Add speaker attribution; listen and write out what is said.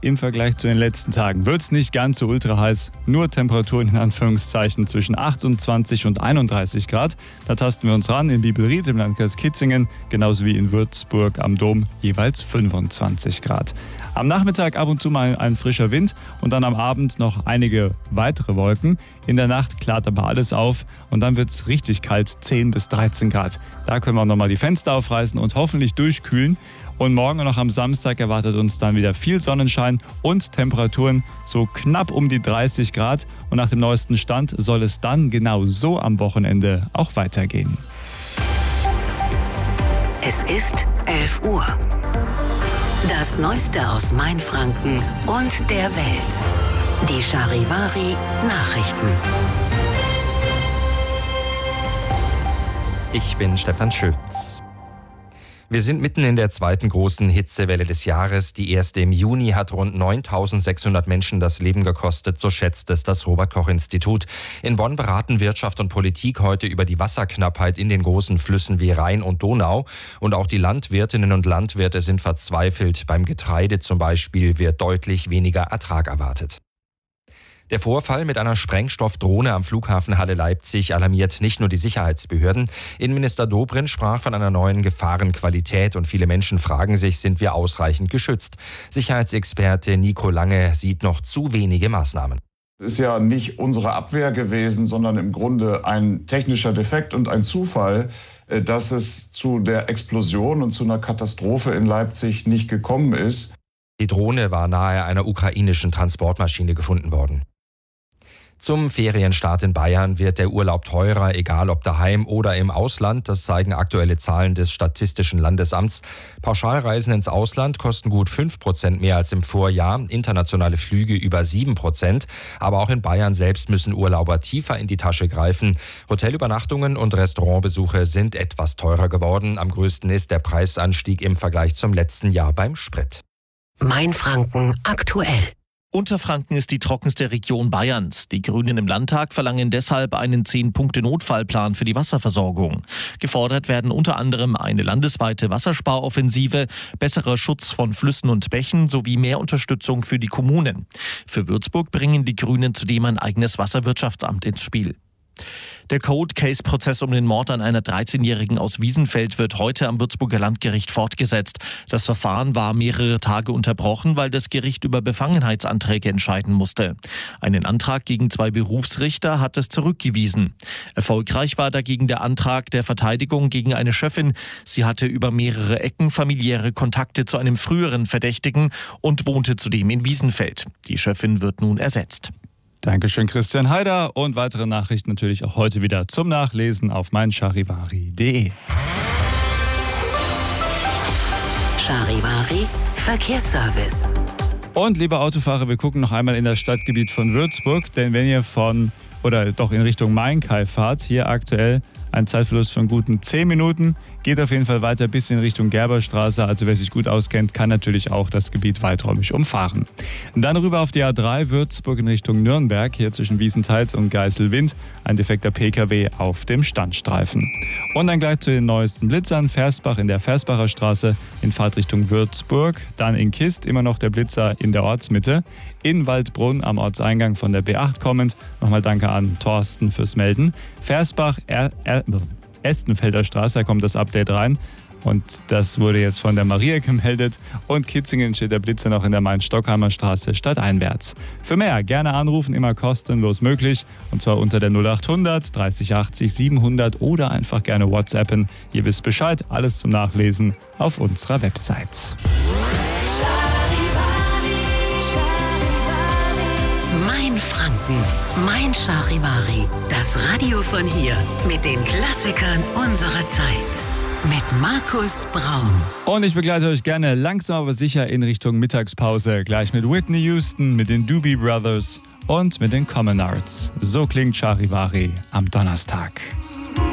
Speaker 1: im Vergleich zu den letzten Tagen wird es nicht ganz so ultra heiß. Nur Temperaturen in Anführungszeichen zwischen 28 und 31 Grad. Da tasten wir uns ran in Bibelried im Landkreis Kitzingen, genauso wie in Würzburg am Dom jeweils 25 Grad. Am Nachmittag ab und zu mal ein frischer Wind und dann am Abend noch einige weitere Wolken. In der Nacht klart aber alles auf und dann wird es richtig kalt, 10 bis 13 Grad. Da können wir auch nochmal die Fenster aufreißen und hoffentlich durchkühlen. Und morgen und auch am Samstag erwartet uns dann wieder viel Sonnenschein und Temperaturen so knapp um die 30 Grad. Und nach dem neuesten Stand soll es dann genau so am Wochenende auch weitergehen.
Speaker 2: Es ist 11 Uhr. Das Neueste aus Mainfranken und der Welt. Die Charivari Nachrichten.
Speaker 3: Ich bin Stefan Schütz. Wir sind mitten in der zweiten großen Hitzewelle des Jahres. Die erste im Juni hat rund 9.600 Menschen das Leben gekostet, so schätzt es das Robert-Koch-Institut. In Bonn beraten Wirtschaft und Politik heute über die Wasserknappheit in den großen Flüssen wie Rhein und Donau. Und auch die Landwirtinnen und Landwirte sind verzweifelt. Beim Getreide zum Beispiel wird deutlich weniger Ertrag erwartet. Der Vorfall mit einer Sprengstoffdrohne am Flughafen Halle-Leipzig alarmiert nicht nur die Sicherheitsbehörden. Innenminister Dobrindt sprach von einer neuen Gefahrenqualität und viele Menschen fragen sich, sind wir ausreichend geschützt? Sicherheitsexperte Nico Lange sieht noch zu wenige Maßnahmen.
Speaker 4: Es ist ja nicht unsere Abwehr gewesen, sondern im Grunde ein technischer Defekt und ein Zufall, dass es zu der Explosion und zu einer Katastrophe in Leipzig nicht gekommen ist.
Speaker 3: Die Drohne war nahe einer ukrainischen Transportmaschine gefunden worden. Zum Ferienstart in Bayern wird der Urlaub teurer, egal ob daheim oder im Ausland. Das zeigen aktuelle Zahlen des Statistischen Landesamts. Pauschalreisen ins Ausland kosten gut 5% mehr als im Vorjahr, internationale Flüge über 7%. Aber auch in Bayern selbst müssen Urlauber tiefer in die Tasche greifen. Hotelübernachtungen und Restaurantbesuche sind etwas teurer geworden. Am größten ist der Preisanstieg im Vergleich zum letzten Jahr beim Sprit.
Speaker 2: Mainfranken aktuell.
Speaker 5: Unterfranken ist die trockenste Region Bayerns. Die Grünen im Landtag verlangen deshalb einen 10-Punkte-Notfallplan für die Wasserversorgung. Gefordert werden unter anderem eine landesweite Wassersparoffensive, besserer Schutz von Flüssen und Bächen sowie mehr Unterstützung für die Kommunen. Für Würzburg bringen die Grünen zudem ein eigenes Wasserwirtschaftsamt ins Spiel. Der Cold-Case-Prozess um den Mord an einer 13-Jährigen aus Wiesenfeld wird heute am Würzburger Landgericht fortgesetzt. Das Verfahren war mehrere Tage unterbrochen, weil das Gericht über Befangenheitsanträge entscheiden musste. Einen Antrag gegen 2 Berufsrichter hat es zurückgewiesen. Erfolgreich war dagegen der Antrag der Verteidigung gegen eine Schöffin. Sie hatte über mehrere Ecken familiäre Kontakte zu einem früheren Verdächtigen und wohnte zudem in Wiesenfeld. Die Schöffin wird nun ersetzt.
Speaker 1: Dankeschön, Christian Haider. Und weitere Nachrichten natürlich auch heute wieder zum Nachlesen auf meincharivari.de.
Speaker 2: Charivari Verkehrsservice.
Speaker 1: Und liebe Autofahrer, wir gucken noch einmal in das Stadtgebiet von Würzburg, denn wenn ihr in Richtung Mainkai fahrt, hier aktuell ein Zeitverlust von guten 10 Minuten, geht auf jeden Fall weiter bis in Richtung Gerberstraße, also wer sich gut auskennt, kann natürlich auch das Gebiet weiträumig umfahren. Dann rüber auf die A3 Würzburg in Richtung Nürnberg, hier zwischen Wiesenthal und Geiselwind, ein defekter PKW auf dem Standstreifen. Und dann gleich zu den neuesten Blitzern, Versbach in der Versbacher Straße in Fahrtrichtung Würzburg, dann in Kist immer noch der Blitzer in der Ortsmitte, in Waldbrunn am Ortseingang von der B8 kommend, nochmal danke an Thorsten fürs Melden, Versbach, Estenfelder Straße, da kommt das Update rein und das wurde jetzt von der Maria gemeldet und Kitzingen steht der Blitzer noch in der Main-Stockheimer Straße stadteinwärts. Für mehr gerne anrufen, immer kostenlos möglich und zwar unter der 0800 30 80 700 oder einfach gerne WhatsAppen. Ihr wisst Bescheid, alles zum Nachlesen auf unserer Website.
Speaker 2: Mainfranken, Mein Charivari, das Radio von hier mit den Klassikern unserer Zeit. Mit Markus Braun.
Speaker 1: Und ich begleite euch gerne langsam aber sicher in Richtung Mittagspause. Gleich mit Whitney Houston, mit den Doobie Brothers und mit den Common Arts. So klingt Charivari am Donnerstag.